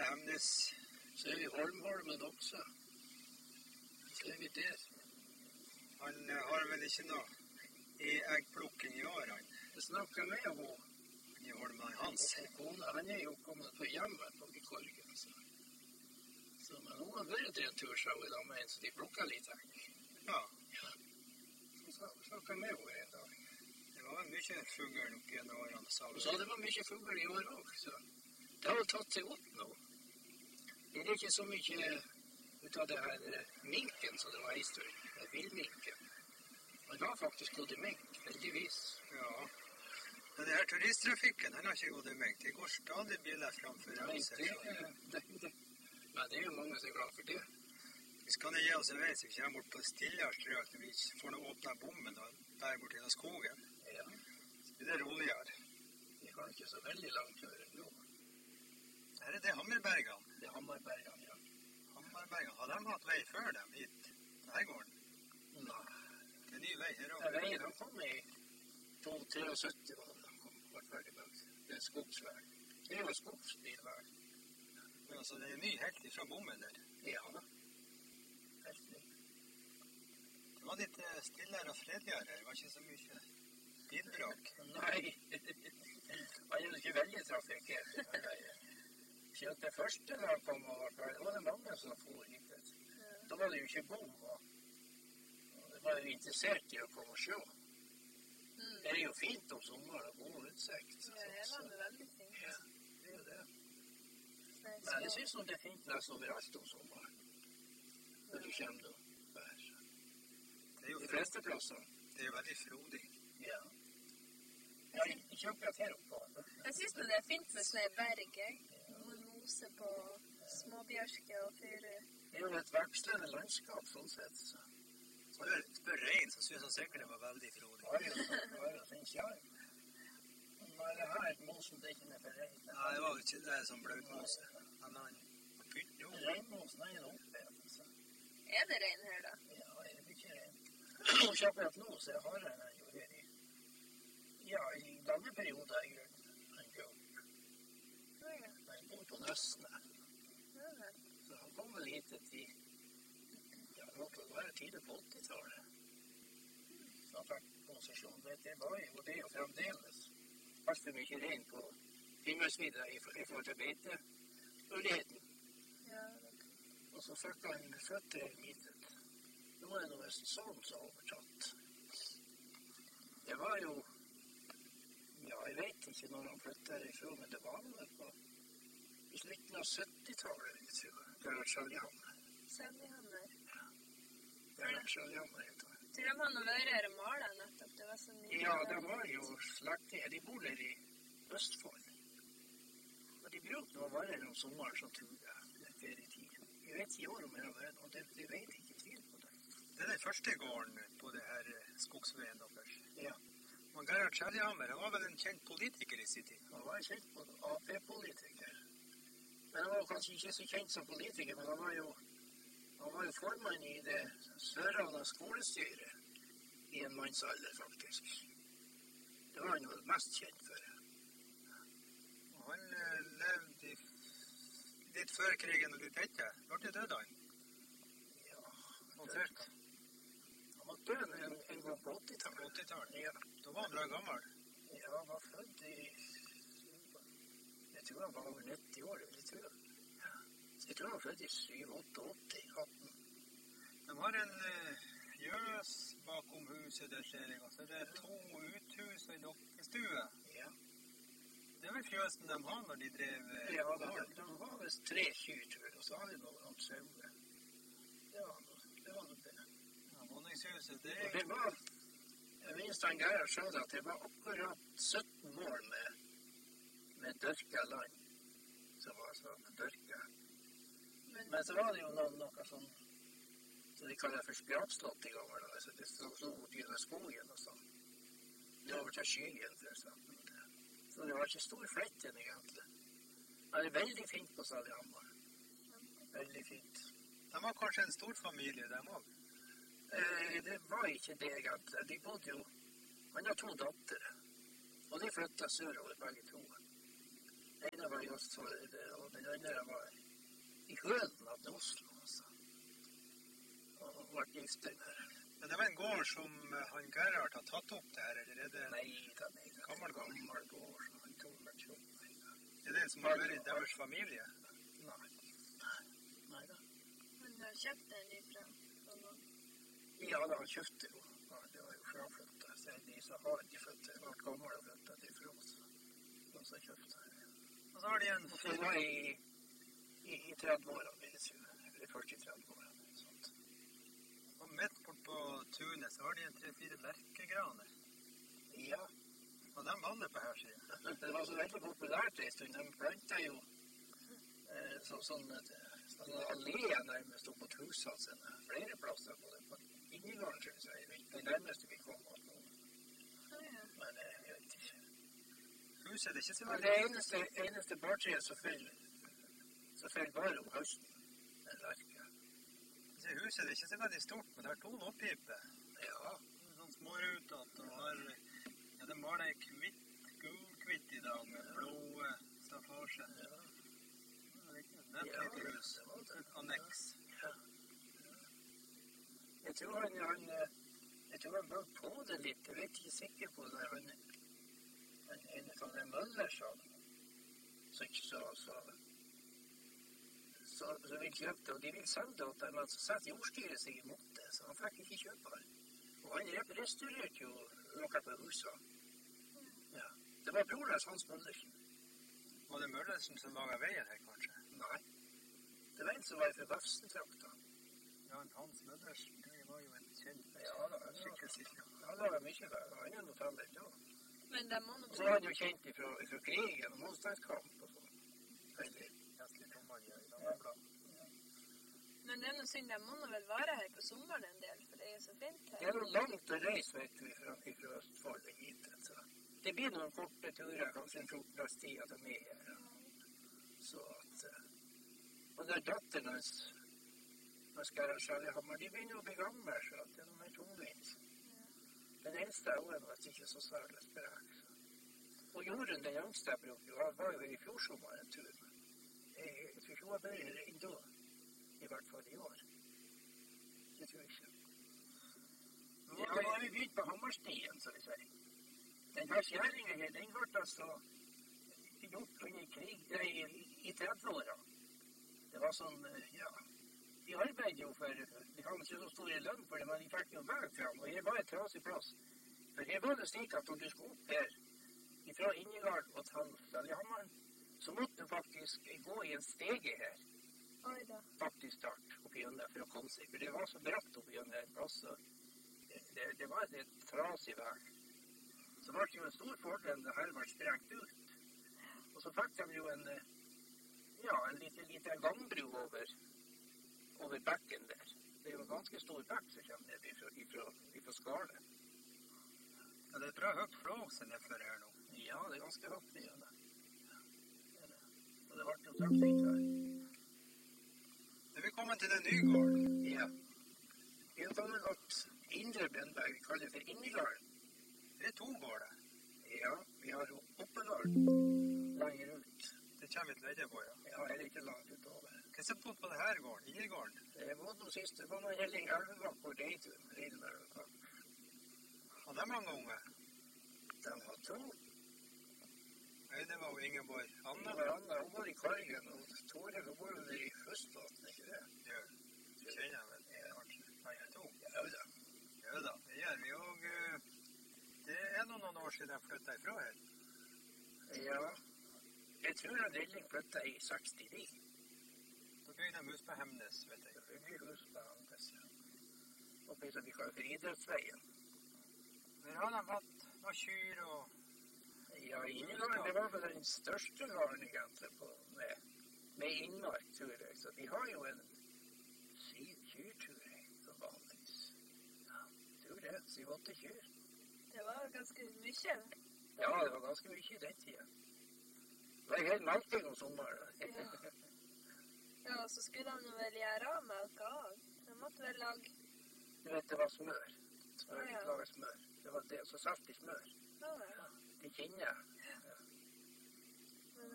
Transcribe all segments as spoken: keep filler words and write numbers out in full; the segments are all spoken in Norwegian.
Lille Hemnes. Så er vi Holmholmen også. Så er vi der. Han uh, har vel ikke noe i eggplukking i år, han. Jeg snakker med henne. I Holmen hans. Kona, han er jo kommet på hjemmet på Vikorgen. Så. så men hun har vært en tur sammen i dag med en, så de plukker litt egg. Ja. Ja. Så snakker med henne en dag. Det var mye fugl nok i en årene. Og så det var mye fugl i år også. Det har jo tatt seg opp nå. Det er ikke så mye ut av det her minken som det var i stund. Det er villminken. Og det har faktisk gått i mink, heldigvis. Ja. Men det her turisttrafikken, den har ikke gått i mink. Det går stadig biler framfor. Nei, det, det, det. Men det er jo mange som er glad for det. Vi skal gi oss en vei så vi kommer bort på stillere strøk når vi får noe åpne bommen og der bort til skogen. Ja. Så blir det roligere. Vi har ikke så veldig langt kjøre nå. Her er det Hammerbergene. Det er Hammerbergene, ja. Hammerbergene, har de hatt vei før dem hit? Her går den. Nei. Det er ny vei her også. Ja, veien han kom i tolv syttitre var det han kom, var ferdig med. Det er skogsvei. Det er jo skogsbilvei. Ja, så det er ny helt ifra bommen der. Ja da. Helt ny. Det var litt stillere og fredeligere. Det var ikke så mye bilbråk. Nei. Det var jo ikke veldig trafikkert. Så det første da han kom over, det var det mange som for hit. Da var det jo ikke bom, og det var jo interessert i å komme og se. Mm. Det er jo fint om sommeren og god utsikt. Ja, det var veldig fint. Ja, det er jo det. Men jeg synes det er fint nesten overalt om sommeren. Når du kommer da. Det er jo de fleste plasser. Det er jo veldig frodig. Ja. Ja, ikke akkurat her oppe. Jeg synes det er fint med sånne berg, og mose på småbjørske og fyre. Det er jo et vekslende landskap, sånn sett. Så. Spør, spør rein, så synes han sikkert det var veldig frodig. Ja, ja, ja, det finnes jeg. Men det her mosen, det er ikke med for rein. Nei, det var jo ikke det som bløtmose. Men han pynt jo. Reinmosen er en oppvevelse. Er det rein her da? Ja, det er ikke rein. Og kjappere nå, så har jeg jo her i, ja, i denne perioden er grunnen en gulp. Han bor på Nøstene. Så han kom vel hit til, ja, det måtte være tider på åttitallet. Så han fikk konsesjon. Det var jo det og fremdeles. Alt for mye rein på Finnmarksvidda i forhold til beitemuligheten. Ja. Og så fikk han føtter hit. Nå er det noe sånn som overtatt. Det var jo, ja, jeg vet ikke når han flyttet herifra, men det var noe på i slutten av syttitallet, jeg tror. Det var Skjøljehammer. Skjøljehammer? Ja, det var Skjøljehammer, jeg tror. Tror de har noe vært her og malet nettopp? Det var så mye. Ja, det var jo slektinger. De bor der i Østfold. Og de brukte noe å være her om sommeren som turer, det ferietiden. Jeg vet ikke år om jeg har vært, og det, det vet jeg ikke tvil på det. Det er den første gården på det her skogsveien deres. Ja. Men Gerhard Skjøljehammer, han var vel en kjent politiker i sin tid? Han var en kjent A P-politiker. Men han var kanskje ikke så kjent som politiker, men han var jo, han var jo formann i det Sørlandet skolestyret i en mannsalder, faktisk. Det var han jo mest kjent for. Og han uh, levde i, litt før krigen og litt etter. Var det død han? Ja, Omtrent. Han var død en, en gang på åttitallet. åttitallet? Ja. Da var han bra gammel. Ja, han var født i... Jeg tror han var over nitti år, eller tror jeg. Ja. Jeg tror han var født i syv åtti, atten. De har en uh, gjøs bakom huset der, ser jeg. Så det er to uthus og en dokkestue. Ja. Det er vel fjøsen de har når de drev... Uh, ja, de, de var vist tre kyr, tror jeg, og så har de noen sauer. Det var noe, det var noe det. Ja, våningshuset, det er... Det var... Jeg minns han Gerhard sa at det var akkurat sytten mål med, med dørka land, som var sånn dørka. Men, Men så var det jo noen, noe sånn, så de kaller for spjavslott i gammel, altså det stod så bort i skogen og sånn. Det var over til skyen, for eksempel. Så det var ikke stor fletten, egentlig. Det er veldig fint på Skjøljehammer. Veldig fint. De var kanskje en stor familie, de også? Eh, det var ikke det, egentlig. De bodde jo... Han har to datter. Og de flyttet sørover, begge to. Den ene var i Østfold, og den andre var i hølen av Oslo, altså. Og ble gift den her. Men det var en gård som han Gerhard har tatt opp der, eller er det en Nei, da, nei, da. gammel gård? Gammel gård, så han tog meg ikke opp. Er det en som har vært i deres familie? Nei. Nei da. Men du har kjøpt den ifra noen? Ja, da han kjøpte jo. Ja, det var jo fraflyttet. Så de som har de flyttet, ble gamle og flyttet til fra oss. De som kjøpte her. Og så har de en... Så det var i, i, i tretti-årene, vil jeg si. Eller førti-tretti-årene, sånt. Og midt bort på tunet så har de en tre-fire lerkegraner. Ja. Og de vandrer på her siden. Det var så veldig populært en stund. De plantet jo eh, så, sånn, sånn allé nærmest opp mot husene sine. Flere plasser på det. På Innegården, synes jeg. Det nærmeste vi kom mot nå. Men eh, jeg vet ikke. Huset er det ikke så Men veldig... det eneste, eneste bartreet som faller, så faller bare om høsten. En lerke. Så huset er ikke så veldig stort, men det har to låtpiper. Ja. Sånn smårutete og har... Ja, de maler ei kvitt, gulkvitt i dag med blå staffasje. Ja. Det er ikke nett lite hus. Et anneks. Ja. Jeg tror han, han, jeg tror han bød på det litt. Jeg vet ikke sikker på det. Han, han en av de Møller sa så ikke så, så, så, så vi kjøpte, og de vil selge det til dem, men så satt jordstyret seg imot det, så han fikk ikke kjøpe det. Og han restaurerte jo noe på huset. Ja. Det var broren Hans Møllersen. Var det Møllersen som laget veien her, kanskje? Nei. Det var en som var fra Vafsentrakta. Ja, en Hans Møllersen, det var jo en kjent Ja, da, han skikkelse. ja, det var mye der. Han er noe tallet, ja. Men de må nå Så var han jo kjent fra, fra krigen og motstandskamp og sånn. Veldig. Hestlig tommer i Landeblad. Men det er noe synd, de må nå vel være her på sommeren en del, for det er jo så fint Det her. er noe langt å reise, vet du, fra, fra Østfold og hit. Så. Det blir noen korte turer, kanskje en fjorten tid at de er her. Så at... Og det er datteren hans, hans Gerhard Skjællehammer, de begynner å bli gamle, så at det er noe mer tungvint. Den eldste av dem var ikke så særlig sprek. Og Jorunn, den yngste jeg brukte, jo, var jo her i fjor sommer en tur. Jeg, jeg tror ikke hun var bedre her enn da. I hvert fall i år. Det tror jeg ikke. Ja, nå har vi begynt på Hammerstien, så vi sier. Den her skjæringen her, den ble altså gjort under krig, nei, i, i tretti-åra. Det var sånn, ja, de arbeidet jo for, de hadde ikke så store lønn for det, men de fikk jo vei fram, og her var et trasig plass. For her var det slik at når du skulle opp her, fra Innegård og til Skjællehammeren, så måtte du faktisk gå i en stege her. Oi da. Faktisk start oppi gjennom for å komme seg, for det var så bratt oppi gjennom en plass, det, det, det var et trasig vei. Så var det jo en stor fordel det her var sprengt ut. Og så fikk de jo en, ja, en liten, liten gangbru over, over bekken der. Det er jo en ganske stor bekk som kommer ned ifra, ifra, ifra skalet. Ja, det er bra høyt flåse nedfor her nå. Ja, det er ganske høyt mye av det. Og det ble jo trafikk her. Er vi kommet til den nye gården? Ja. Vi har funnet at Indre Brøndberg, vi kaller det for Innegården. Det er to gårder. Ja, vi har jo Oppegården lenger ut. Det kommer vi til vedde på, ja. Ja, er ikke langt utover. Hva som bodde på denne gården, Innegården? Det var noe siste, det var noen Helling Elvebakk og Reidun, Reidun Elvebakk. Og det er mange unge. De har to. Øyne var jo Ingeborg. Anna? Det var Anna, hun var i Kargen, og Tore, hun var jo i Høstvatn, ikke det? Ja, du kjenner jeg vel, kanskje. Nei, to. Ja, da. Ja da, det gjør vi. Og uh, det er nå noen år siden jeg flyttet ifra her. Ja, jeg tror at Relling flyttet i sekstini. Da bygde de hus på Hemnes, vet jeg. Det blir hus på Hemnes, ja. Og så vi kaller for Idrettsveien. Der har de hatt noen kyr og... Ja, Innegården, det var vel den største gården egentlig på, med, med innmark, tror jeg. Så de har jo en syv kyr, tror jeg, som vanligvis. Ja, tror det, syv åtte kyr. Det var ganske mye. Ja, det var ganske mye i den tiden. Det var helt melking om sommeren. Ja. Ja, så skulle de vel gjøre av melka av. De måtte vel lage... Du vet, det var smør. Smør, Ja, ja. laget smør. Det var det, så salt i smør. Ja, ja. De kjenner. Ja. Men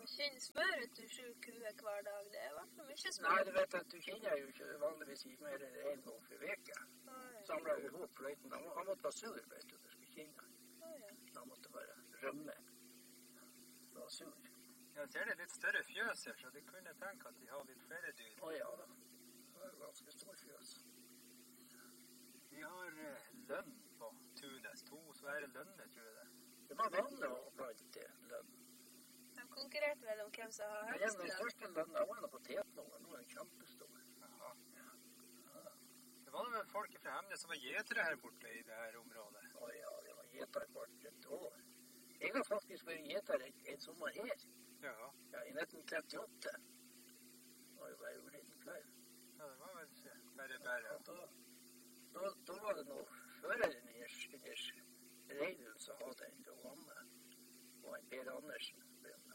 kjenner smør til sjuk hue hver dag. Det er i hvert fall mye smør. Nei, du vet at du kjenner jo ikke vanligvis ikke mer enn en gang for veka. Samler jo ihop fløyten. Han, han måtte være sur, vet du, du skulle kjenne. Oh, ja. Han måtte bare rømme. Det var sur. Jeg ser det litt større fjøs her, så de kunne tenke at de har litt flere dyr. Å ja da. Det var ganske stor fjøs. De har eh, lønn på Tunes. To svære lønner, tror jeg det. Det var vanlig å plante lønn. De konkurrerte vel om hvem som har Men høyest den lønn. største lønna var nå på Tetnåen. Nå er den kjempestor. Jaha. Det var vel folk fra Hemne som var gjetere her borte i det her området. Å ja, det var gjeter hvert et år. Jeg har faktisk vært gjeter en, en sommer her. Jaha. Ja, i nitten trettiåtte. Det var jo bare en liten kveld. Ja, det var vel ikke bare bare. Ja, da, da, da var det noe føreren i Eskers Reidun som hadde en til Anne. Og en Per Andersen.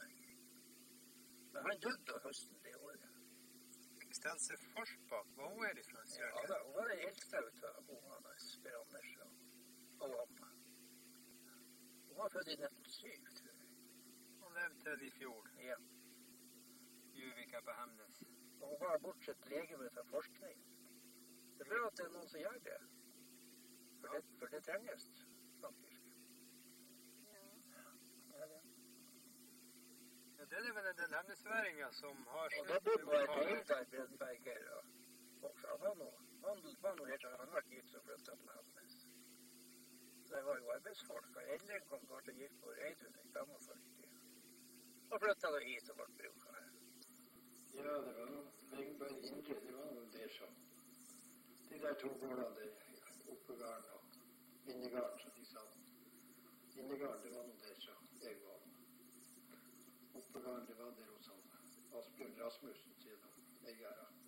Men han døde høsten det året. Kristense Forsbakk, var hun herifra? Ja, da, hun var den eldste ut av ungene, Per Andersen og Anne. Hun var født i nitten syv, tror jeg. Hun levde til i fjor. Ja. Juvika på Hemnes. Og hun var bortsett legeme fra forskning. Det er bra at det er noen som gjør det. For det, for det trenges, faktisk. Ja. Ja, det. Ja, det er vel den hemnesværingen som har Og slutt det bodde med bare et opphavet. Eidar Brennberger og folk. Han var nå, han var nå helt, han var gift og flyttet til Hemnes. Det var jo arbeidsfolk, og Ellen kom bare til gift på Reidun i femogførti. Og flyttet da hit og ble bruket her. Ja, det var noe Brennberg Indre, det var noe der som de der to gårdene der, Oppegarden og Innegarden, som de sa. Innegarden, det var noe der som jeg var. Oppegarden, det var der hos han. Asbjørn Rasmussen, sier de. Jeg er da.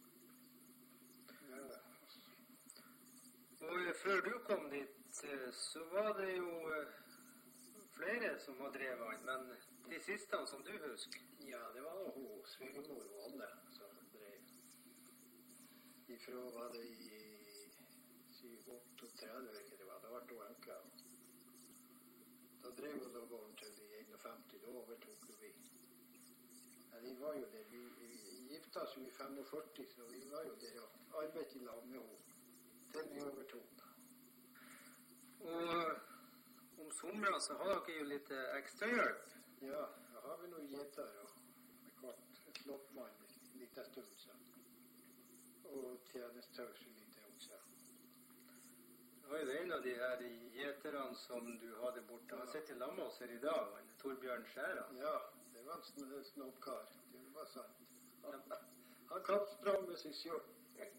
Ja, Og eh, før du kom dit, eh, så var det jo eh, flere som har drevet han, men de siste som du husker. ja, det var noe hun, svigermor og Anne, som drev. Ifra var det i syttiåtte, ikke det var, det var to enker. Da drev hun da gården til i enogfemti, da overtok vi. Ja, vi var jo der, vi, vi gifta oss jo i femogførti, så vi var jo der og arbeidet i lag med henne til vi overtok. Og eh, om sommeren så har dere jo litt eh, ekstra hjelp. Ja, da har vi noen gjeter og kvart et loppmann litt en stund så. Og tjenestøys litt også. Det var jo en av de her gjeterne som du hadde borte. Han sitter i lag med oss her i dag, han Torbjørn Skjæran. Ja, det var en sn snobbkar. Det var sant. Han, han kan sprang med seg selv.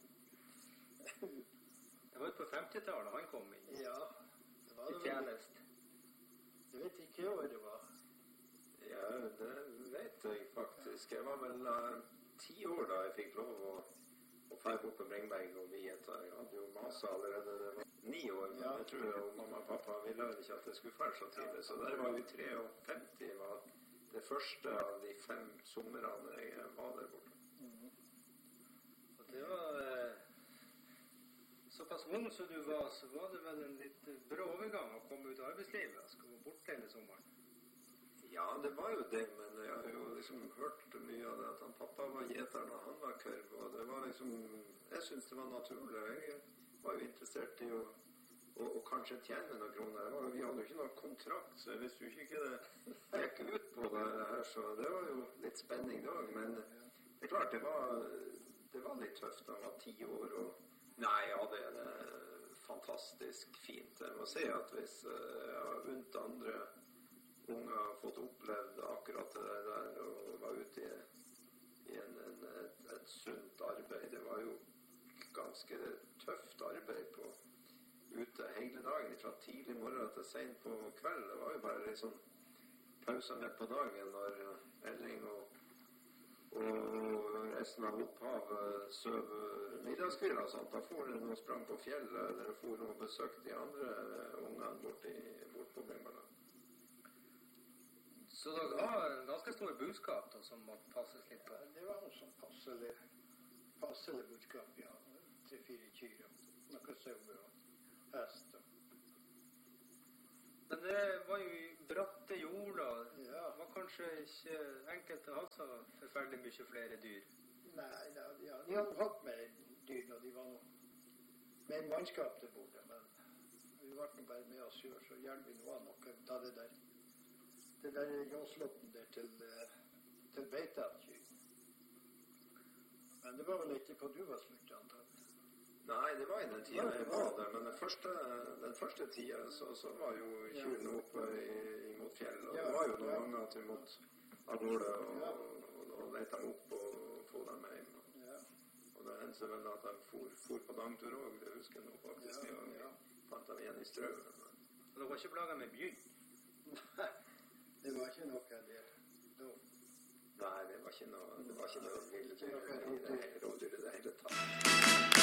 Det var jo på femtitallet han kom inn Ja, det var i det. vel. tjenest. Jeg vet ikke hva år det var. Ja, det vet jeg faktisk. Jeg var vel uh, ti år da jeg fikk lov å, å fære bort på Brengberg og bli gjeter. Jeg hadde jo maset allerede. Det var ni år, men Ja. jeg tror jo mamma og pappa ville vel ikke at jeg skulle fære så tidlig. Så der var vi femtitre var det første av de fem sommerene jeg var der borte. Og det var eh, såpass ung som du var, så var det vel en litt eh, brå overgang å komme ut av arbeidslivet og skulle bort hele sommeren. Ja, det var jo det, men jeg har jo liksom hørt mye av det at han pappa var gjeter når han var kørv, og det var liksom, jeg synes det var naturlig. Jeg var jo interessert i å, å, å kanskje tjene noen kroner. Jeg var, jo- vi hadde jo ikke noen kontrakt, så jeg visste jo ikke det gikk ut på det her, så det var jo litt spenning da, men det er klart, det var, det var litt tøft. Han var ti år, og nei, ja, det er det fantastisk fint. Jeg må si at hvis eh, jeg har unnt andre unge har fått opplevd akkurat det der og var ute i, i en, en, et, et sunt arbeid. Det var jo ganske tøft arbeid på ute hele dagen, fra tidlig morgen til sent på kveld. Det var jo bare liksom pauser ned på dagen når Elling og, og resten av opphavet søv middagskviller og sånt. Da får de noe sprang på fjellet, eller får noe besøk de andre ungene bort, i, bort på Bremmerland. Så dere har en ganske stor budskap da, som må passes litt på. Ja, det var noe sånn passelig, passelig budskap, ja. Tre-fire kyr og noe sauer og hest. og- Men det var jo bratte jorder. Ja. Det var kanskje ikke enkelte hadde så forferdelig mye flere dyr. Nei, ja, ja, de hadde hatt med dyr når de var noe med en mannskap til bordet, men vi var ikke bare med oss selv, så hjelp vi noe av noe. Da det der, det der jåslotten der til, eh, til beiteavkyr. Men det var vel ikke på du var slutt, antakelig. Nei, det var i den tida jeg var der, men den første, den første tida så, så var jo kyrne oppe i, mot fjell, og det var jo noen ganger at vi måtte av gårde og, og, og lete dem opp og få dem hjem. Ja. Og det hendte vel at de for, for på dangtur også, det husker jeg nå faktisk, Ja, og ja. fant dem igjen i strøven. Og det var ikke plaget med bjørn. Nei, det var ikke noe der. Da. Nei, det var ikke noe, det var ikke noe vildt Det var ikke noe rådyr i det hele tatt.